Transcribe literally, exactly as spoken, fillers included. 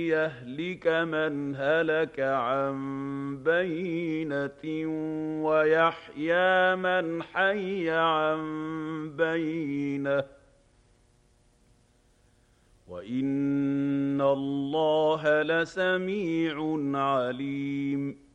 ليهلك من هلك عن بينة ويحيى من حي عن بينة وإن الله لسميع عليم